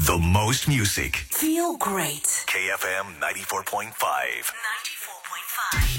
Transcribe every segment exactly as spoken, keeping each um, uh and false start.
The most music. Feel great. K F M ninety-four point five. ninety-four point five.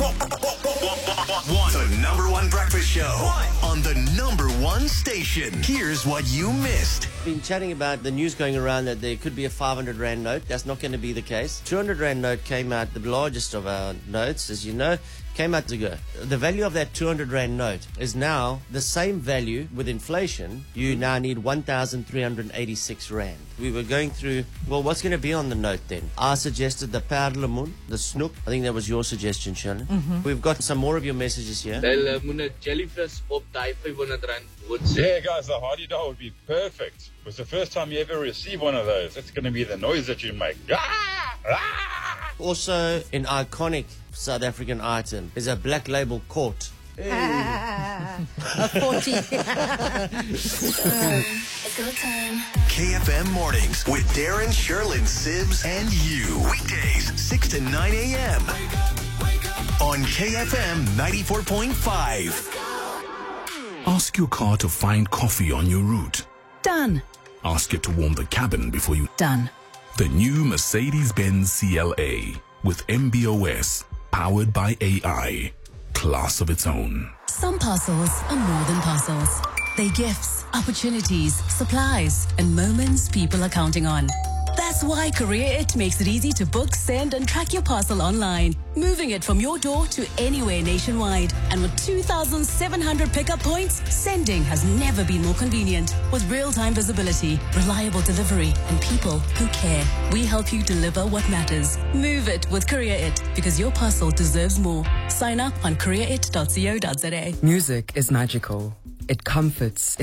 The number one breakfast show on the number one station. Here's what you missed. Been chatting about the news going around that there could be a five hundred rand note. That's not going to be the case. two hundred rand note came out, the largest of our notes, as you know, came out to go. The value of that two hundred rand note is now the same value with inflation. You now need one thousand three hundred eighty-six rand. We were going through, well, what's going to be on the note then? I suggested the perlemoen, the snoep. I think that was your suggestion, Shannon. Mm-hmm. We've got some more of your messages here. Hulle moet 'n jellyfish op daai five hundred rand boot sit. Yeah, guys, the hardy doll would be perfect. It's the first time you ever receive one of those. That's going to be the noise that you make. Ah! Ah! Also, an iconic South African item is a black label court. A forty. It's go time. K F M Mornings with Darren, Sherlyn, Sibs, and you. Weekdays, six to nine a.m. on K F M ninety-four point five. Ask your car to find coffee on your route. Done. Ask it to warm the cabin before you... Done. The new Mercedes-Benz C L A with M B O S, powered by A I. Class of its own. Some parcels are more than parcels. They're gifts, opportunities, supplies, and moments people are counting on. That's why CourierIt makes it easy to book, send, and track your parcel online, moving it from your door to anywhere nationwide. And with two thousand seven hundred pickup points, sending has never been more convenient. With real-time visibility, reliable delivery, and people who care, we help you deliver what matters. Move it with CourierIt, because your parcel deserves more. Sign up on courierit dot co dot za. Music is magical. It comforts.